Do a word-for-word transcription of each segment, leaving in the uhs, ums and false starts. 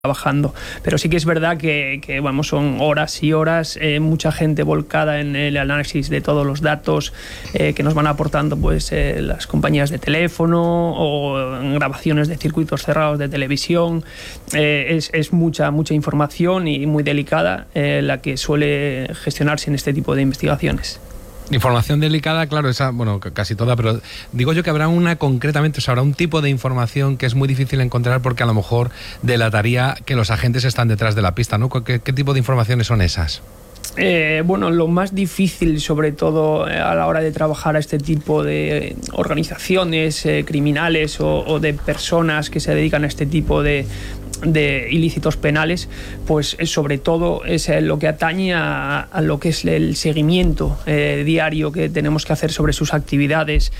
trabajando, pero sí que es verdad que, que vamos, son horas y horas, eh, mucha gente volcada en el análisis de todos los datos eh, que nos van aportando pues eh, las compañías de teléfono o en grabaciones de circuitos cerrados de televisión. Eh, es, es mucha, mucha información y muy delicada eh, la que suele gestionarse en este tipo de investigaciones. Información delicada, claro, esa, bueno, casi toda, pero digo yo que habrá una concretamente, o sea, habrá un tipo de información que es muy difícil encontrar porque a lo mejor delataría que los agentes están detrás de la pista, ¿no? ¿Qué, qué tipo de informaciones son esas? Eh, bueno, lo más difícil, sobre todo a la hora de trabajar a este tipo de organizaciones eh, criminales o, o de personas que se dedican a este tipo de de ilícitos penales, pues sobre todo es lo que atañe a, a lo que es el seguimiento eh, diario que tenemos que hacer sobre sus actividades,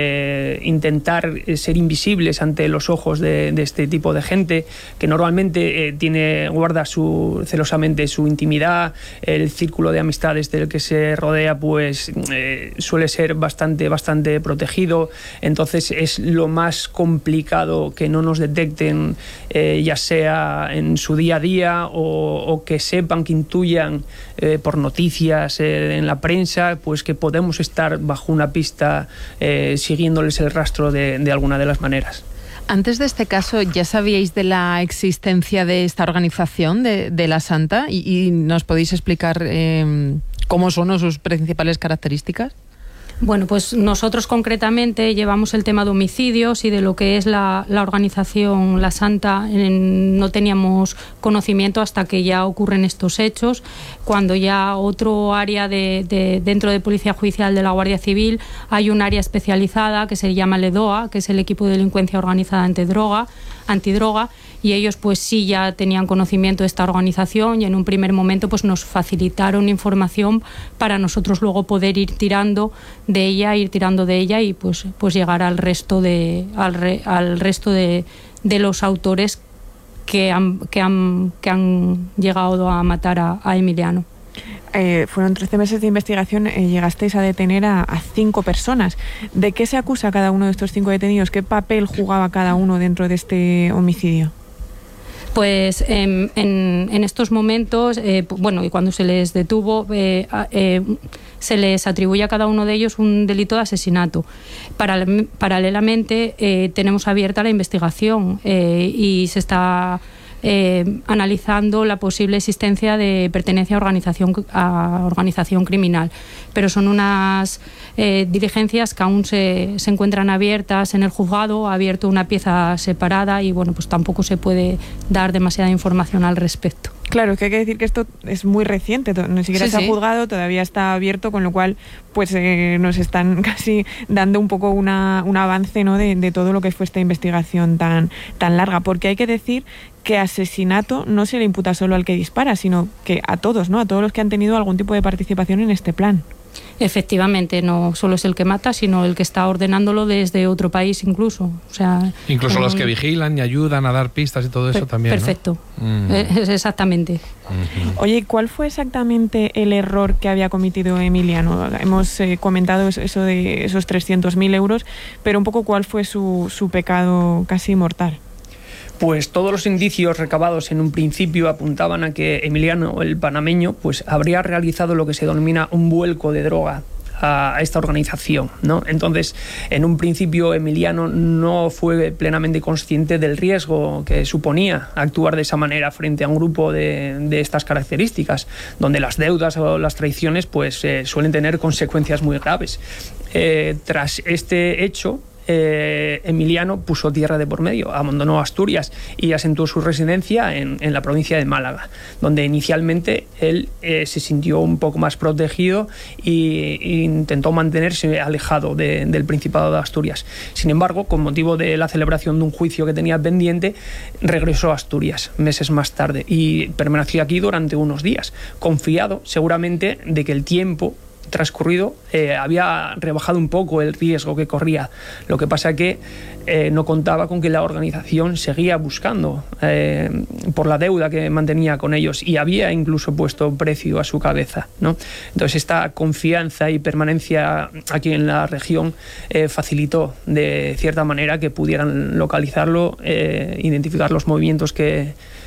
eh, intentar ser invisibles ante los ojos de, de este tipo de gente que normalmente eh, tiene, guarda su, celosamente su intimidad, el círculo de amistades del que se rodea pues eh, suele ser bastante, bastante protegido, entonces es lo más complicado que no nos detecten eh, ya sea en su día a día o, o que sepan, que intuyan eh, por noticias eh, en la prensa, pues que podemos estar bajo una pista eh, siguiéndoles el rastro de, de alguna de las maneras. Antes de este caso, ¿ya sabíais de la existencia de esta organización de, de la Santa? ¿Y, y nos podéis explicar eh, cómo son sus principales características? Bueno, pues nosotros concretamente llevamos el tema de homicidios y de lo que es la, la organización La Santa. En, no teníamos conocimiento hasta que ya ocurren estos hechos, cuando ya otro área de, de, dentro de Policía Judicial de la Guardia Civil hay un área especializada que se llama LEDOA, que es el Equipo de Delincuencia Organizada Antidroga, antidroga y ellos pues sí ya tenían conocimiento de esta organización y en un primer momento pues nos facilitaron información para nosotros luego poder ir tirando de ella, ir tirando de ella y pues, pues llegar al resto de, al, re, al resto de, de los autores que han, que han, que han llegado a matar a, a Emiliano. Eh, fueron trece meses de investigación, eh, llegasteis a detener a, a cinco personas. ¿De qué se acusa a cada uno de estos cinco detenidos? ¿Qué papel jugaba cada uno dentro de este homicidio? Pues eh, en, en estos momentos, eh, bueno, y cuando se les detuvo, eh, eh, se les atribuye a cada uno de ellos un delito de asesinato. Paral- paralelamente, eh, tenemos abierta la investigación eh, y se está Eh, analizando la posible existencia de pertenencia a organización, a organización criminal. Pero son unas eh, diligencias que aún se, se encuentran abiertas en el juzgado, ha abierto una pieza separada y bueno, pues tampoco se puede dar demasiada información al respecto. Claro, es que hay que decir que esto es muy reciente, ni siquiera sí, se ha sí. juzgado, todavía está abierto, con lo cual pues eh, nos están casi dando un poco una, un avance, ¿no?, de, de todo lo que fue esta investigación tan, tan larga, porque hay que decir que asesinato no se le imputa solo al que dispara, sino que a todos, ¿no?, a todos los que han tenido algún tipo de participación en este plan. Efectivamente, no solo es el que mata, sino el que está ordenándolo desde otro país incluso. O sea, incluso eh, los que vigilan y ayudan a dar pistas y todo eso per- también, perfecto, ¿no? Mm. eh, exactamente. Uh-huh. Oye, ¿cuál fue exactamente el error que había cometido Emiliano? Hemos eh, comentado eso de esos trescientos mil euros, pero un poco cuál fue su, su pecado casi mortal. Pues todos los indicios recabados en un principio apuntaban a que Emiliano, el panameño, pues habría realizado lo que se denomina un vuelco de droga a esta organización, ¿no? Entonces, en un principio Emiliano no fue plenamente consciente del riesgo que suponía actuar de esa manera frente a un grupo de, de estas características, donde las deudas o las traiciones pues eh, suelen tener consecuencias muy graves. Eh, tras este hecho, Eh, Emiliano puso tierra de por medio, abandonó Asturias y asentó su residencia en, en la provincia de Málaga, donde inicialmente él eh, se sintió un poco más protegido e intentó mantenerse alejado de, del Principado de Asturias. Sin embargo, con motivo de la celebración de un juicio que tenía pendiente, regresó a Asturias meses más tarde y permaneció aquí durante unos días, confiado seguramente de que el tiempo transcurrido eh, había rebajado un poco el riesgo que corría. Lo que pasa que eh, no contaba con que la organización seguía buscando eh, por la deuda que mantenía con ellos y había incluso puesto precio a su cabeza, ¿no? Entonces esta confianza y permanencia aquí en la región eh, facilitó de cierta manera que pudieran localizarlo, eh, identificar los movimientos que